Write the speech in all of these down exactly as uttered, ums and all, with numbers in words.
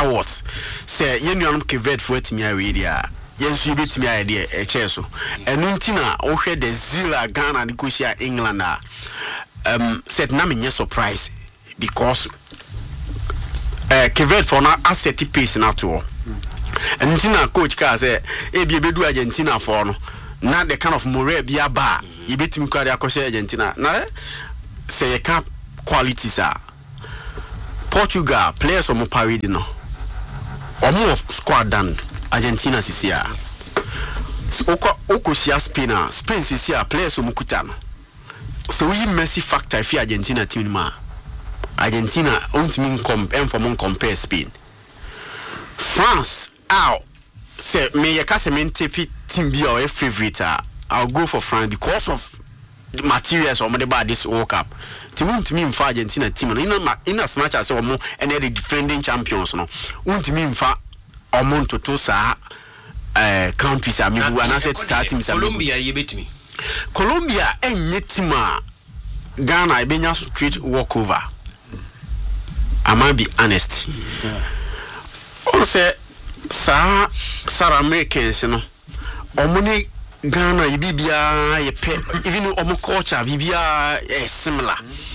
awards say yenuanum kevet for etimi awe dia yensu betimi aye dia e che so enu ntina wo hwe the zero Ghana ne kosia England a um said na me surprise because uh, kevet for na asset piece na to enu ntina coach ka say e bi bedu Argentina for no na the kind of morale bia ba e betimi kwade akose Argentina na say ka qualities are Portugal players omo parade no omo squad dan Argentina sisia oko oko sia Spain Spain sisia players omo kuta no so we Messi factor fi Argentina team ma Argentina won't mean com em compare Spain France out say me ya kase me team bi our favorite I'll go for France because of the materials omo dey buy this World Cup. Ti won't mean for Argentina team no in as much as omo and the defending champions no won't mean for omo to to sa eh countries amibu and asset start teams Colombia ye betimi Colombia enye team a Ghana ebenya straight walk over. I might be honest. On say sa South Americans no omo ni Ghana ibibia ye pe even omo culture bibia eh similar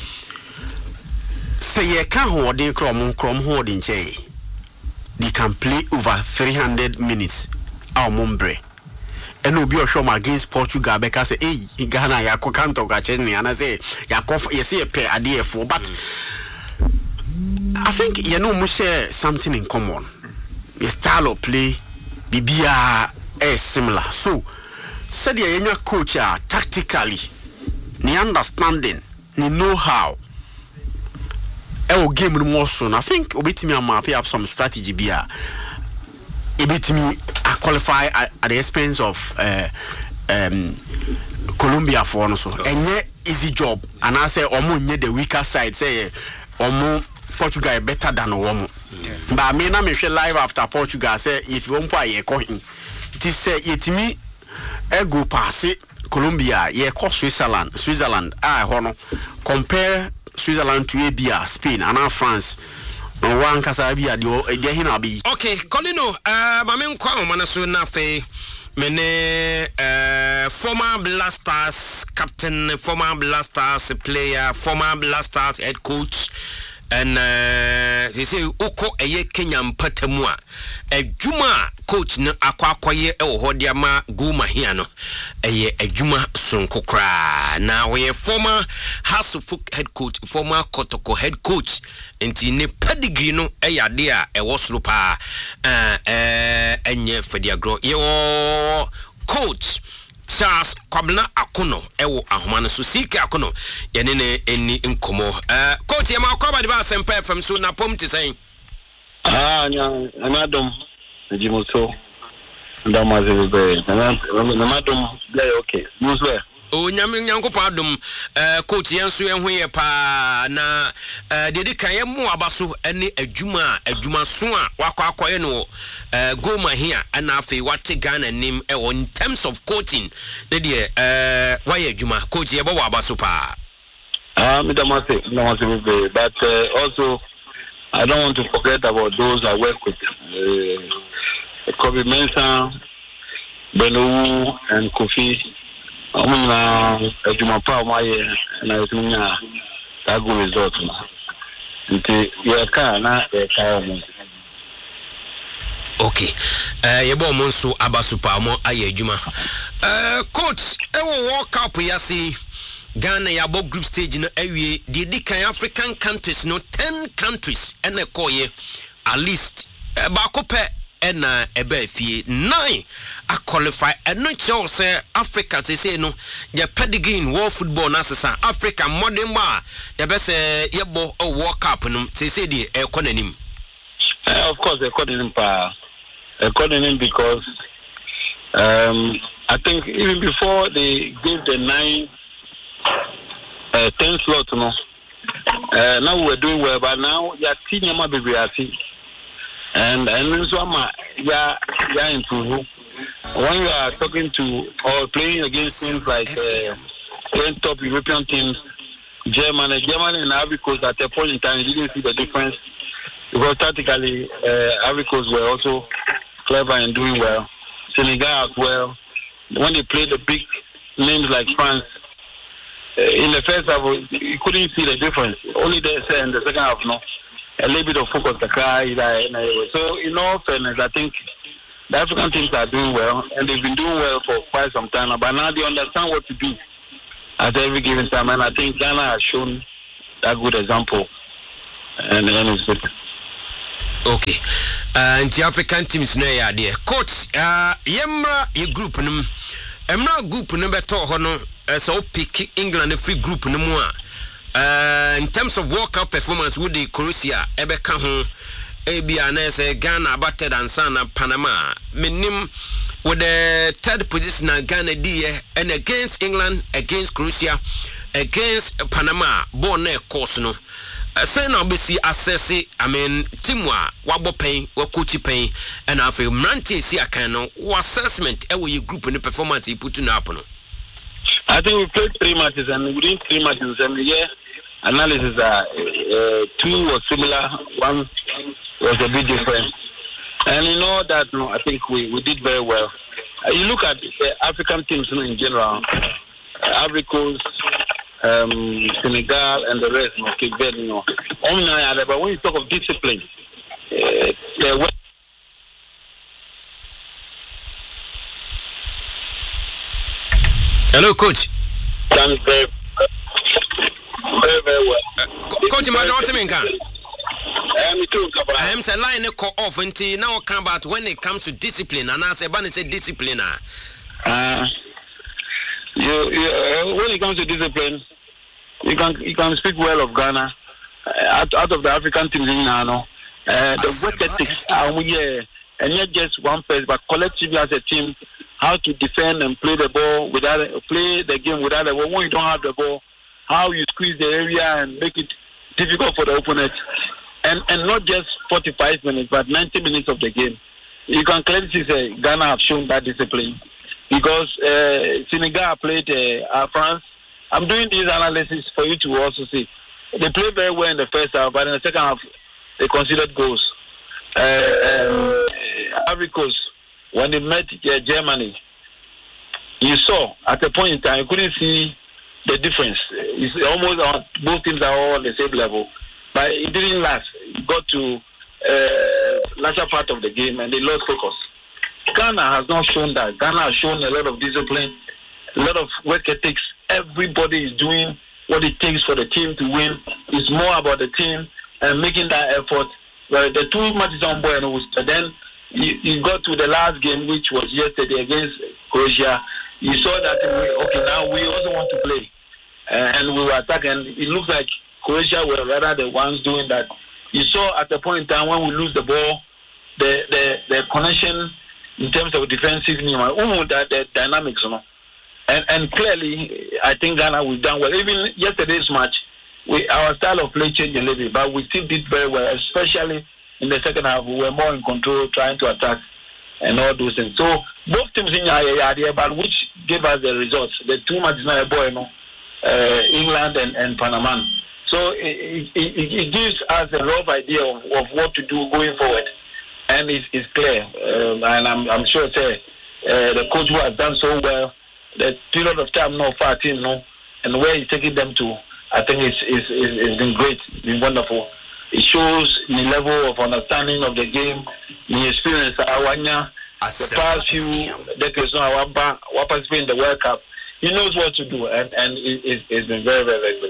say ye can holding crom crom holding che they can play over three hundred minutes our mombre and obi oshom against Portugal because say eh Ghana ya ko kan to ga che ni ana say ya ko ye say pe ade for but I think you know we share something in common. Your style of play bibia eh similar so said your coach are tactically, ni understanding, ni know how. Ewo game more soon. I think obitimi am up some strategy bia. Obitimi a qualify at, at the expense of uh, um, Colombia for also. Enye easy job. And I say omo nye the weaker side. Say omo Portugal better than omo. But I mean I me live after Portugal. Say if you want to ye ko hin. Ti say yetimi ego pass Colombia ye ko Switzerland Switzerland ah hono compare Switzerland to Abia Spain and France no one kasa bia de de hina bi okay Colino uh mame nkwa mo na so na fe mene uh former Blasters captain, former Blasters player, former Blasters head coach and uh they say uko eye Kenya mpatamu a ejuma coach na akwakoye e wo hode ama Goma hia no eye ejuma sonkokra na we former Hasselhoff head coach, former Kotoko head coach enti ne pedigree no eyade a e wo soro pa eh eh enye fediagro ye coach Charles Kwabena Akono ewo ahoma so sike Akono yene ne eni nkomo eh coach ye ma kwaba de ba sempa fm so na pom ti sen ah nya anadom jimuso ndamaze be na madom play okay muswe o nyame nyankopon adom eh coach yenso yenho ye pa na eh de de kan ye mo abaso ene adwuma adwuma so a wakwa akoye no eh Goma here and afi wate Ghana nim e in terms of coaching de de eh why adwuma coach ye bo abaso pa ah me damase ndamaze be but uh, also I don't want to forget about those I work with uh, Kobe Mensah, Benowu and Kofi. Omuna ejuma pa maye na etunya that good result na nti ye ka na e ka mo okay eh ye bo mo nso abasupa mo aye ejuma eh coach e wo World Cup ya si Ghana ya bo group stage no awie di di kan African countries no ten countries ene koye at least eh, ba ko pe ena ebe fie nine a qualify eno cho say Africa say say no ya pedigree in world football na sesa Africa modern ba ya be say ye bo World Cup no say say di e ko nanim of course e ko nanim pa e ko nanim because um I think even before they gave the nine uh, ten slot no uh, now we're doing well but now ya tinyama baby ati and and so ma ya ya improve when you are talking to or playing against teams like uh, top European teams, Germany, Germany and Ivory Coast at a point in time you didn't see the difference because tactically, uh, Ivory Coast were also clever and doing well. Senegal as well. When they played the big names like France, uh, in the first half, you couldn't see the difference. Only the, in the second half, no, a little bit of focus. So, in all fairness, I think the African teams are doing well, and they've been doing well for quite some time. But now they understand what to do at every given time, and I think Ghana has shown that good example. And, and it's good. Okay. Uh, and the African teams na ya there. Coach, uh, yemra ye group num. Emra group num beto hono so pick England free group num a. Uh, in terms of World Cup performance with the Croatia ebeka ho ebia na say Ghana batted and Sana Panama. Minim with the third position na Ghana die and against England, against Croatia, against Panama born na course no. Say now be see assess I mean teamwa wabo pain wa coach pain and afi mrante see akan no assessment e wo group in performance you put up no. I think we played three matches and within three matches and yeah analysis are uh, two was similar, one was a bit different. And you know that no, I think we, we did very well. Uh, you look at the African teams you know, in general, uh, Ivory Coast, um, Senegal, and the rest, no, Cape Verde, you know. But when you talk of discipline, uh, the hello, coach. Done very, very, very well. Uh, coach, my daughter, I am too. I am saying line call off until now. Come about when it comes to discipline, and I say, "Ban say discipline." Uh, you, you uh, when it comes to discipline, you can you can speak well of Ghana. Uh, out, out of the African teams in Ghana, uh, the work ethics, uh, yeah, and not just one person, but collectively as a team, how to defend and play the ball without play the game without the ball. When you don't have the ball, how you squeeze the area and make it difficult for the opponent. And and not just forty-five minutes, but ninety minutes of the game. You can clearly see that Ghana have shown that discipline. Because uh, Senegal played uh, France. I'm doing this analysis for you to also see. They played very well in the first half, but in the second half, they conceded goals. Uh, um, Ivory Coast, when they met uh, Germany, you saw at a point in time, you couldn't see the difference. It's almost uh, both teams are all on the same level. But it didn't last. It got to uh, latter part of the game and they lost focus. Ghana has not shown that. Ghana has shown a lot of discipline, a lot of work ethics. Everybody is doing what it takes for the team to win. It's more about the team and making that effort. Well, the two matches on board, and then you, you got to the last game, which was yesterday against Croatia. You saw that, we, okay, now we also want to play. Uh, and we were attacking. It looks like Croatia were rather the ones doing that. You saw at the point in time when we lose the ball, the the, the connection in terms of defensive, you know, that the dynamics, you know. And and clearly, I think Ghana we've done well. Even yesterday's match, we our style of play changed a little bit, but we still did very well. Especially in the second half, we were more in control, trying to attack and all those things. So both teams in Yaya, but which gave us the results. The two matches now, boy, you know, uh, England and, and Panama. So it, it, it gives us a rough idea of, of what to do going forward, and it's, it's clear. Um, and I'm, I'm sure say, uh, the coach who has done so well, the period of time now for our team, no, and where he's taking them to, I think it's, it's, it's, it's been great, it's been wonderful. It shows the level of understanding of the game, the experience. Awanya, the past few decades now, our participate in the World Cup, he knows what to do, and and it, it, it's been very, very, very good.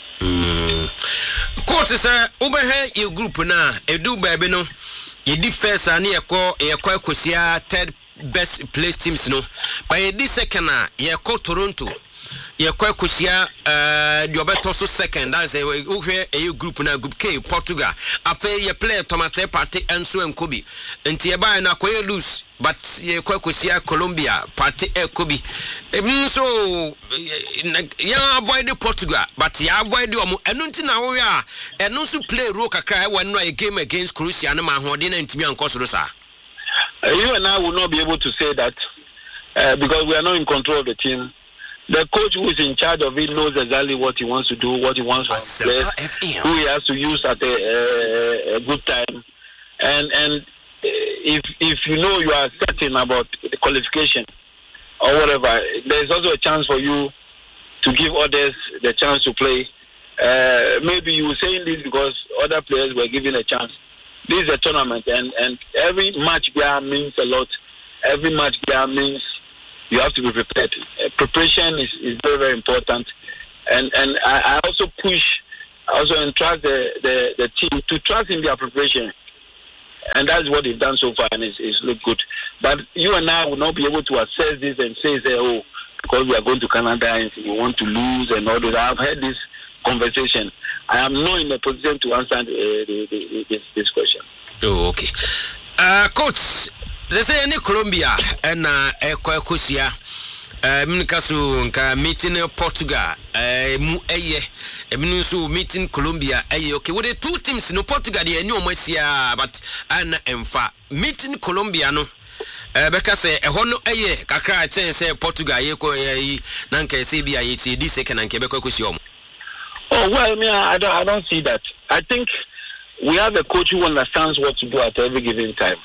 Mm. Coach sir, ubehe your group na edu baby no. You did first and you call you call Kosia third best place teams no. But you did second na you call Toronto. You call Kosia uh you better also second. That's a ubehe a group na group K Portugal. After you play Thomas Day Party and so and Kobe. Until you buy na koye lose. But you call Kosia Colombia Party e Kobe. So you avoid the Portugal, but you avoid the omo. And until now we are and also play role kakra when no a game against Croatia and Mahmoudin and Timi and Kosrosa. You and I will not be able to say that uh, because we are not in control of the team. the coach who is in charge of it knows exactly what he wants to do, what he wants from players, who he has to use at a, a, a good time, and and if if you know you are certain about the qualification or whatever, there's also a chance for you to give others the chance to play. Uh, maybe you were saying this because other players were given a chance. This is a tournament, and, and every match there means a lot. Every match there means you have to be prepared. Uh, preparation is, is very, very important. And and I, I also push, I also entrust the, the, the team to trust in their preparation. And that's what they've done so far, and it's, it's looked good. But you and I will not be able to assess this and say, say oh, because we are going to Canada and we want to lose and all that. I've had this conversation. I am not in a position to answer uh, the, the, this, this question. Oh, okay. Uh, coach, they say in Colombia and uh, Ecuador, uh, Minkasu, nka meeting Portugal, uh, mu eye, Minusu meeting Colombia, eye. Okay, what the two teams no Portugal, the new Messia, but Anna Emfa meeting Colombia no. Uh, because eh hono eye kakra chen say Portugal ye ko eh nanka C B I T D second and Quebec ko. Oh, well, I mean, I don't, I don't see that. I think we have a coach who understands what to do at every given time.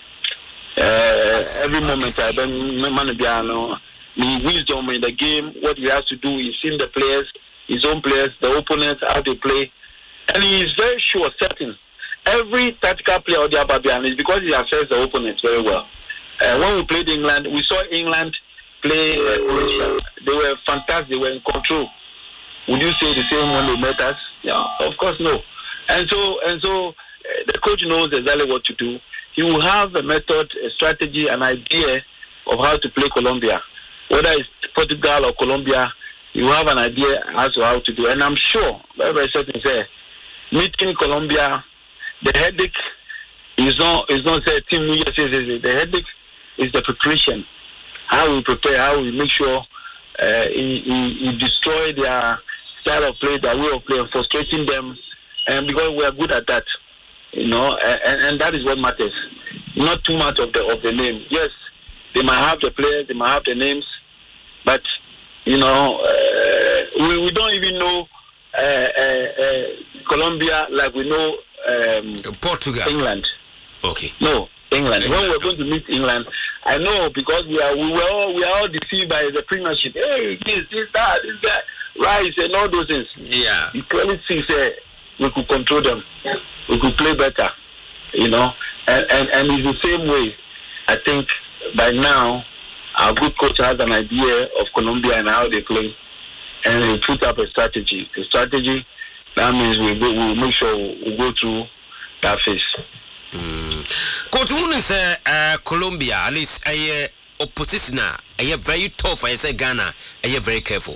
Uh, every moment, I don't know, the wisdom in the game, what he has to do, he's seen the players, his own players, the opponents, how they play. And he is very sure, certain. Every tactical player of the Ababian is because he assesses the opponents very well. Uh, when we played England, we saw England play uh, Croatia. They were fantastic, they were in control. Would you say the same when they met us? Yeah, of course no. And so, and so, uh, the coach knows exactly what to do. He will have a method, a strategy, an idea of how to play Colombia. Whether it's Portugal or Colombia, he will have an idea as to how to do. And I'm sure, very, very certain, say, meeting Colombia, the headache is not is not say team. Yes, yes, yes. The headache is the preparation. How we prepare, how we make sure uh, he, he, he destroy their style of play, their way of play, frustrating them, and because we are good at that, you know, and, and that is what matters. Not too much of the of the name. Yes, they might have the players, they might have the names, but you know, uh, we we don't even know uh, uh, uh, Colombia like we know um, Portugal, England. Okay. No, England. England. When we're going to meet England, I know because we are we were all we are all deceived by the Premiership. Hey, this, this, that, this, that. Rice and all those things. Yeah. You clearly see say we could control them. We could play better. You know? And and, and it's the same way. I think by now our good coach has an idea of Colombia and how they play. And we put up a strategy. The strategy that means we we'll, we'll make sure we we'll go through that phase. Mm. Coach Wooden say uh, Colombia, at least a uh, opposition are very tough. I say Ghana, are very careful.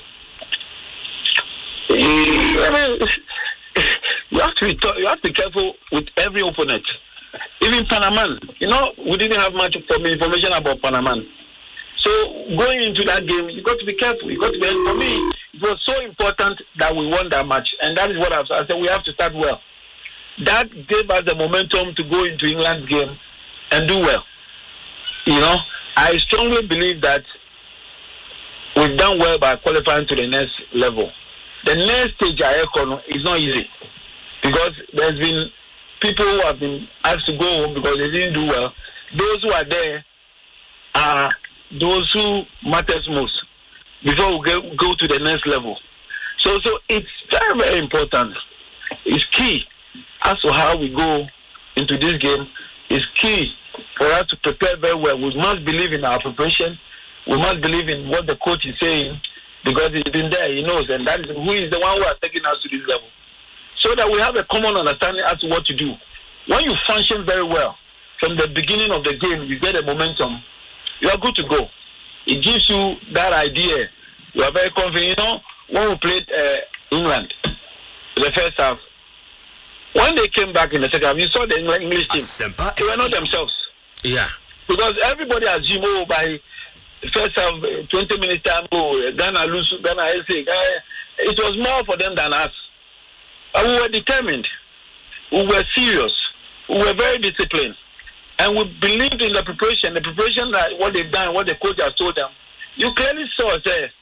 I mean, you have to be t- you have to be careful with every opponent. Even Panama, you know, we didn't have much information about Panama. So going into that game, you got to be careful. You got to be. For me, it was so important that we won that match, and that is what I've, I said. We have to start well. That gave us the momentum to go into England's game and do well. You know, I strongly believe that we've done well by qualifying to the next level. The next stage is not easy because there's been people who have been asked to go home because they didn't do well. Those who are there are those who matters most before we go, go to the next level. So, so it's very, very important. It's key as to how we go into this game. It's key for us to prepare very well. We must believe in our preparation. We must believe in what the coach is saying. Because he's been there, he knows, and that is who is the one who has taken us to this level. So that we have a common understanding as to what to do. When you function very well, from the beginning of the game, you get a momentum, you are good to go. It gives you that idea. You are very confident. You know, when we played uh, England, the first half, when they came back in the second half, you saw the English team. They were not themselves. Yeah. Because everybody assumed, oh, by first half, twenty minutes time, oh, Ghana lose, Ghana S A. It was more for them than us. And we were determined. We were serious. We were very disciplined. And we believed in the preparation. The preparation that what they've done, what the coach has told them. You clearly saw, say,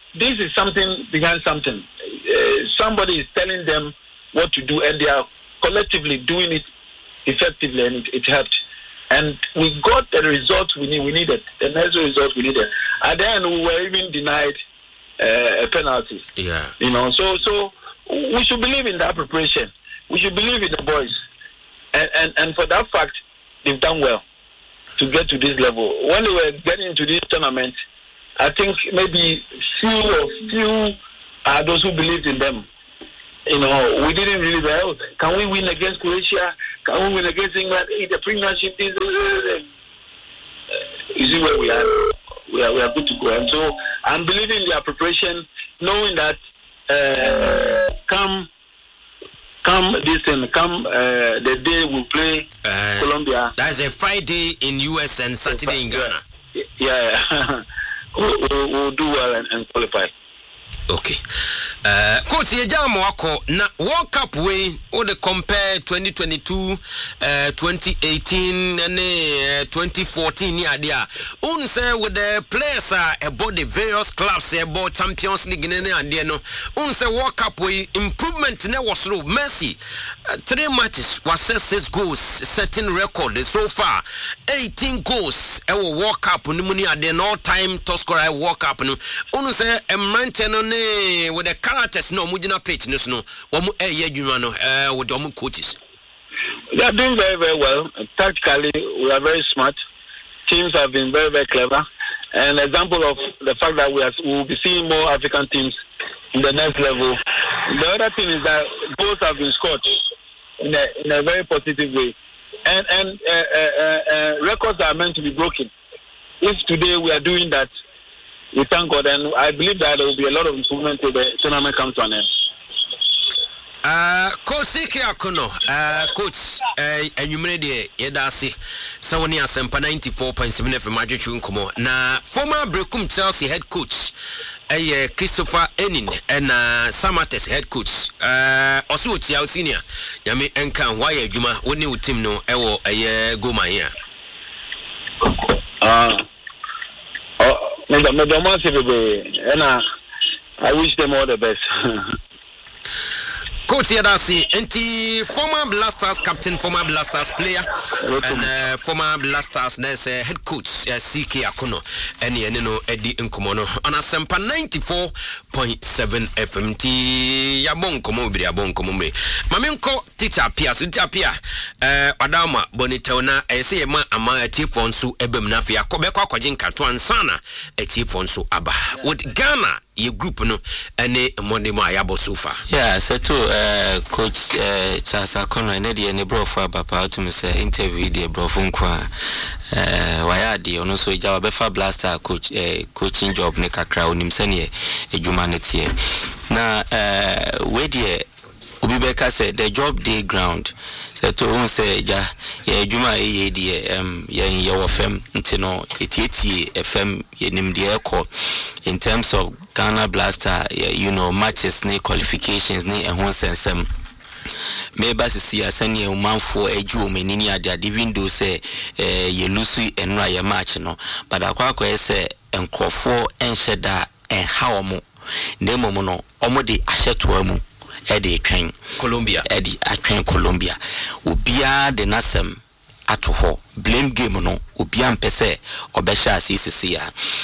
this is something behind something. Uh, somebody is telling them what to do, and they are collectively doing it effectively, and it, it helped. And we got the results we need. We needed the necessary results we needed. At the end, we were even denied uh, a penalty. Yeah, you know. So, so we should believe in that preparation. We should believe in the boys, and and, and for that fact, they've done well to get to this level. When they were getting into this tournament, I think maybe few or few are those who believed in them. You know, we didn't really well. Can we win against Croatia? Can we win against England? The Premiership is. Uh, you see where we are. We are we are good to go. And so I'm believing in their preparation, knowing that uh, come come this and come uh, the day we play uh, Colombia. That's a Friday in U S and Saturday in Ghana. Yeah, yeah. we'll, we'll, we'll do well and, and qualify. Okay. Uh, Coach Yejamo wako na World Cup way or the compare twenty twenty-two, uh, twenty eighteen and uh, twenty fourteen yeah there. Un say with the players are uh, about the various clubs about Champions League and there no. Un say World Cup way improvement ne was through Messi. Uh, three matches was six goals setting record so far. eighteen goals e wo World Cup no muni at the all time top scorer World Cup no. Un say a maintain on with the characters no mujina pitch no wo mu eh adwuma no eh with them coaches. They are doing very very well. Tactically we are very smart. Teams have been very very clever. An example of the fact that we, are, we will be seeing more African teams in the next level. The other thing is that goals have been scored in a, in a very positive way. And and uh, uh, uh, records are meant to be broken. If today we are doing that, we thank God, and I believe that there will be a lot of improvement till the tournament comes to an end. Uh, Coach Siki Akono, uh, Coach, uh, and you made it, Yedasi, Sawani Asempa ninety-four point seven F M Majuchu Nkomo. Na former Brekum Chelsea head coach, uh, Christopher Enin, and uh, Samates head coach, uh, also Chiao Senior, Yami Enkan, why Juma, when you team no, Ewo, a year go my year. Uh, oh, and uh, I wish them all the best. Coach Yadasi, anti former Blasters captain, former Blasters player, and uh, former Blasters there's uh, head coach uh, C K Akono, and Yenino Eddie Nkomono on a Sempa ninety-four point seven F M T Yabon Komo Briabon Komome. Maminko teacher Pia Sutapia, uh, Adama Bonitona, I say ma ama a chief on su Ebem Nafia, Kobeko Kojinka Tuan Sana, a chief on su Abba. With Ghana, your group no, and a Monday Mayabo so far. Yeah, so too, uh, Coach uh, Charles Akono, and Eddie and the bro for Papa to me say interview the bro from Kwa. Uh, Wayadi, and also Java Befa Blaster coach, uh, coaching job, Nika Crown, Nimsenia, a humanity. Now, uh, where dear Ubibeka said the job day ground. Said to whom say, Ja, yeah, Juma, a dear, um, yeah, in your fem, Intino, eighty F M, Yenim the echo in terms of Ghana Blaster, you know, matches, ne qualifications, ne, and one sense, um, maybe see a senior man for a Jew, meaning at the window say, eh, ye Lucy and Raya match, no, but a quack say, and call for and shedda and how mo, nemo mono, omodi ashetuamu. Eddie train Colombia, Eddie a train Colombia. Ubia the Nasem atoho blame game no ubia mpese obesha sisi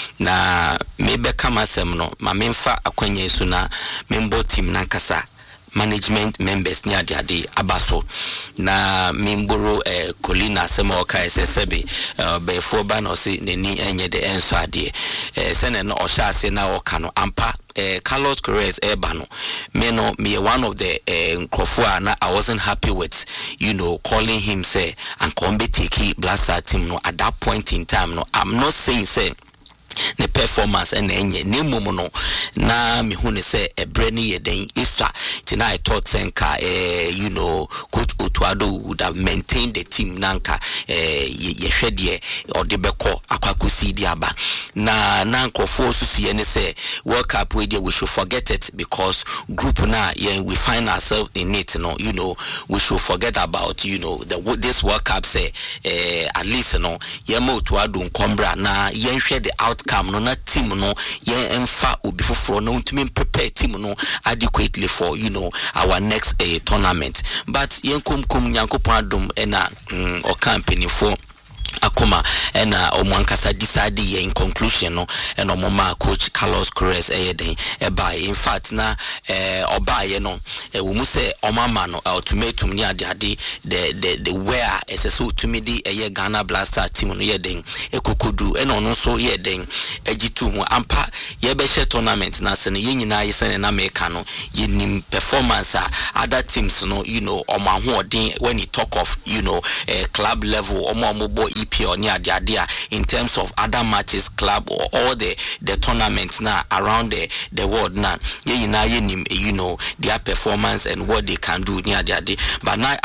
na mebe kama sem no ma memfa akwanye so na member team nankasa management members ni ade ade abaso na memboro eh, Colina sema oka ssebe eh, be fo ba no se neni enye de enso ade eh, sene no osha ase na oka no ampa eh, Carlos Corrales Ebano me no me one of the eh, Nkrofo na I wasn't happy with, you know, calling him say and come be take Blaster team no at that point in time no. I'm not saying say ne performance and enye ne mumono na me hu ne say e breni yeden isa tina I thought senka eh you know coach Otu Ado would have maintained the team nanka eh ye hwede or de beko akwakosi diaba na na nkrofo susu ne say World Cup we we should forget it because group na yeah, we find ourselves in it, you know, you know we should forget about, you know, the this World Cup say eh at least, you know, ye mo to adu nkombra na ye hwe the outcome no na team no ye emfa obi foforo no ntumi prepare team no adequately for, you know, our next uh, tournament. But yen kum kum nyankopon adom ena mm, o company for akoma ena omwankasa decide in conclusion no ena omoma coach Carlos Queiroz eyeden eba in fact na eh obaye no e wo mu se omama no ultimatum ni ade ade the the the where eseso tumi di eye Ghana Blaster team no yeden ekokodu ena ono so yeden egitu mu ampa ye be share tournament na se no ye nyina ye se na meka no ye nim performance other teams no, you know, omo ahoden when you talk of, you know, uh, club level omo omo E P L near the in terms of other matches, club or all the the tournaments now around the the world now. You know their performance and what they can do near the but now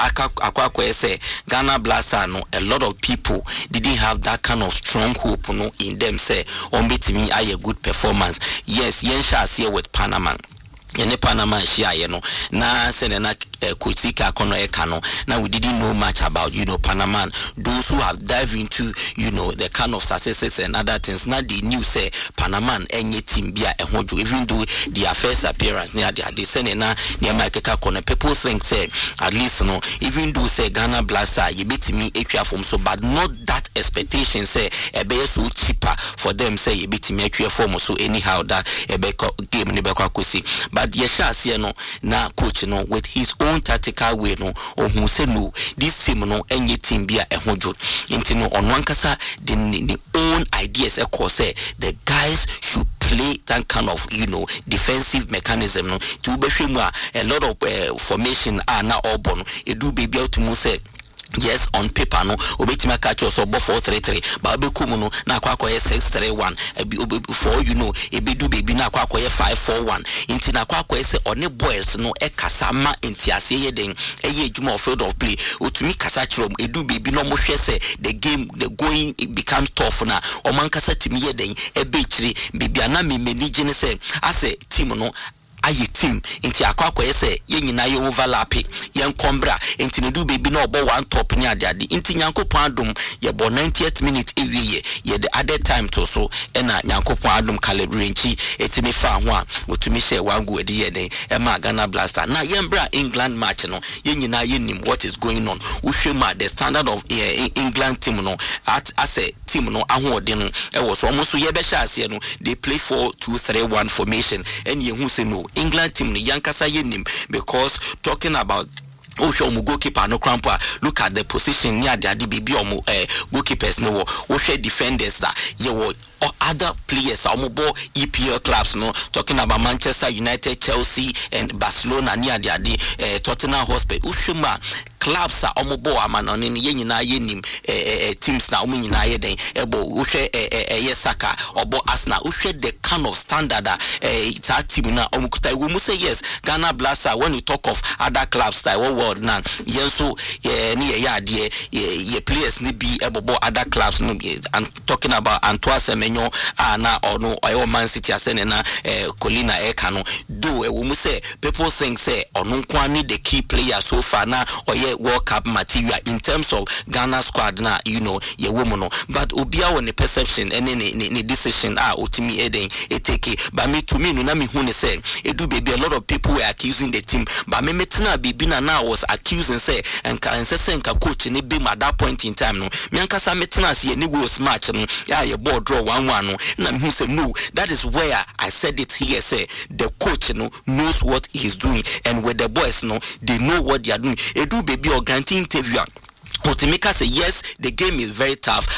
I say Ghana Blaster no a lot of people didn't have that kind of strong hope no in them say on beat me I a good performance. Yes, Yensha here with Panama. Yene Panama share you know na sene na Kutika kono ekano. Now we didn't know much about, you know, Panama. Those who have dived into, you know, the kind of statistics and other things. Now they knew say Panama any team bia ehonju, even though their first appearance near the they send na near Makeka kono. People think say at least no, even though say Ghana Blaster you beat me equia form so, but not that expectation say a be so cheaper for them say you beat me equia form so anyhow that a be game ni be kwakosi. But yesha see no na coach no with his own tactical way no or who say no this team no any team bia ehonjo into no on one kasa the, the own ideas e cause say the guys should play that kind of, you know, defensive mechanism no to be a lot of uh, formation are now all born e do baby out to say yes on paper no obetima catch us obo four three three ba obekum no na akwa akoye six three one for, you know, ebedu baby na akwa akoye five four one inti na akwa akoye se one boys no e kasa ma inti ase ye den eye adwuma of field of play otumi kasa chirom edu baby no mo hwe se the game the going it becomes tough na o man kasa timi ye den e be chiri baby ana me manage ne se ase team no aye team inti akwa akoye se ye nyina ye overlap ye nkombra inti ne du baby na obo one top ni ade ade inti nyankopon adom ye bo ninetieth minute ewie ye the other time to so ena nyankopon adom calibranchi etimi fa ho a otumi share one go ede ye den e ma Ghana Blaster na ye mbra England match no ye nyina ye nim what is going on wo hwe ma the standard of uh, England team no at as a team no ahode no e wo so almost ye be sha ase no they play four two three one formation and ye hu se no England team ni yankasa yenim because talking about oh show mu goalkeeper no crampa look at the position near the baby omo eh goalkeepers no wo share defenders that ye wo or other players omo E P L clubs no talking about Manchester United, Chelsea and Barcelona near the uh, Tottenham Hotspur ushuma clubs are omo bo amano ni ye nyina ye nim eh teams na omo nyina ye den ebo uhwe eh eh Saka obo Arsenal uhwe the kind of standard eh that team na omo kutai we must say yes Ghana Blaster when you talk of other clubs that world now yes so ye ni ye ade ye players ni be ebo other clubs no and talking about Antoine Semenyo ana ono oyo Man City asene na Colina Eka no do e we must say people think say ono kwa ni the key player so far na oye World Cup material in terms of Ghana squad na you know ye woman no but obia won the perception and any ni decision ah otimi eden e take but me to me no na me hu ne say e do baby a lot of people were accusing the team but me metena bibi na na was accusing say and can say nka coach ni be at that point in time no me ankasa metena say ni was match no ya ye ball draw one one no na me hu say no that is where I said it here say the coach no knows what he is doing and with the boys no they know what they are doing e do baby or granting interview Otimika say yes, the game is very tough, but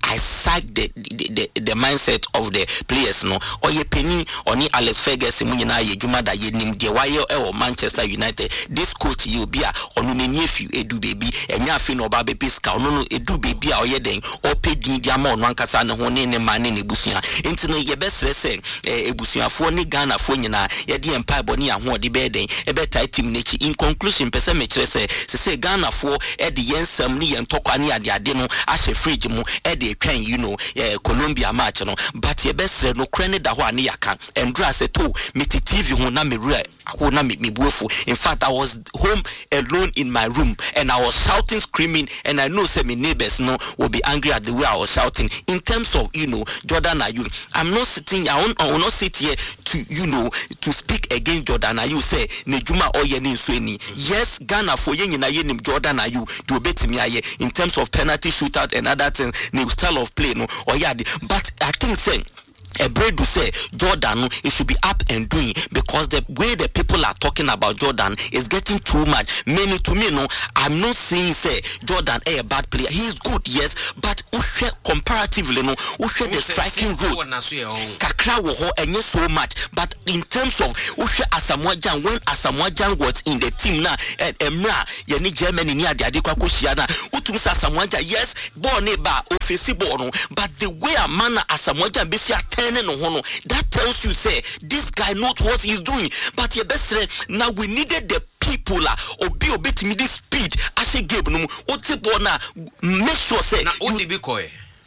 I psych the the, the the mindset of the players no oye penny oni Alex Ferguson mu nyina ye dwuma da ye nim de waye e Manchester United. This coach you be a onu ne niefi edu baby enya afi no ba be piska onu no edu baby a oye den o pedin dia ma onu ankasa ne ho ne ne ma ne ne busua enti no ye besre se ebusuafo ne Ghana fo nyina ye de empire boni aho de be den e be tie team nechi. In conclusion pese me kire se se Ghana fo e de yensam ne ye ntokwa ne ade ade no ahye fridge mu e de twan you know Colombia match no but ye besre no kre ne da ho ane yaka endra se to me T V ho na me re ho na me buefo. In fact, I was home alone in my room and I was shouting, screaming, and I know some neighbors no will be angry at the way I was shouting. In terms of you know Jordan Ayew, I'm not sitting I will, I will not sit here to you know to speak against Jordan Ayew. Say Nejuma oye ni nsueni. Yes, Ghana for yen na yen Jordan Ayew do bet me aye in terms of penalty shootout and other things, new style of play no or yeah. But I think say a bread to say Jordan, it should be up and doing because the way the people are talking about Jordan is getting too much. Many to me, no, I'm not saying say Jordan a bad player. He is good, yes, but comparatively, no, the striking role, Kakra wo ho enye so much. But in terms of Asamoah Gyan, when Asamoah Gyan was in the team now, and Emra, Yeni Germany near the Adikwa Kushiana, Utum Asamoah Gyan, yes, born a bar, office born, but the way a man Asamoah Gyan basi that tells you say this guy knows what he's doing. But your best friend, now we needed the people uh, obi obi to me this speed ashe game no otibona make sure say na odibi koy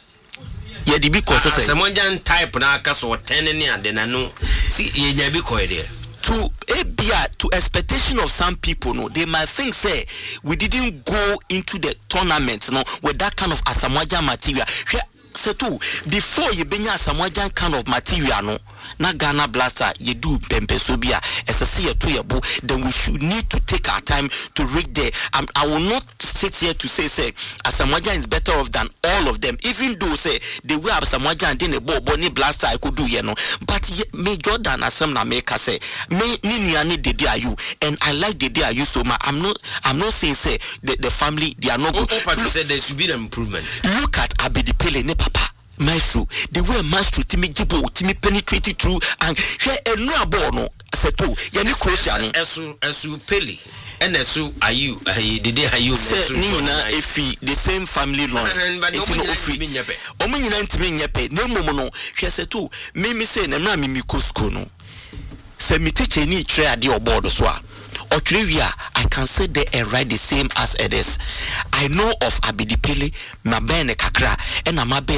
ye dibi koy say Asamoah Gyan type na aka so ten ne ade na no see ye dibi koy there to a bia to expectation of some people no they might think say we didn't go into the tournament no with that kind of Asamoah Gyan material. So too, before you bring Asamoah Gyan kind of material, no, na Ghana Blaster, you do Pempe Sobia, as a see to your book, then we should need to take our time to reach there. Um, I will not sit here to say, say, Asamoah Gyan is better off than all of them, even though, say, the way Asamoah Gyan didn't a Bonnie Blaster, I could do, you know. But me Jordan Asamna make us say, me Niniani Dede Ayew, and I like Dede Ayew so much. I'm not, I'm not saying, say, the, the family, they are not good. Oh, but you said there should be an improvement. Look at Abedi Pele, ne papa. Maestro, the way Maestro Timmy Jibo, Timmy penetrated through and here a no abono seto, yani Croatian. Esu Esu Pele, and Esu Ayew, Dede Ayew, Nina, if the same family line, it's no free. Omini ninety yepe, no mono, she said too, Mimi say, and Rami Mikoskono. Send me teach any trade your board as well. Or I can say they are right the same as it is. I know of Abedi Pele, Mabene Kakra, and Amabe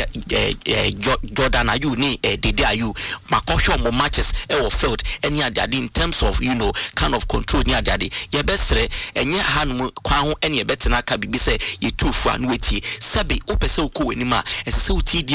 Jordan Ayew, ni Dede Ayew, Makosho mo matches ever felt any other in terms of you know kind of control near daddy. Ye bestre and ye hand kwa any better na kabi say ye two for and wait ye. Sabi opese uko anima, and so T D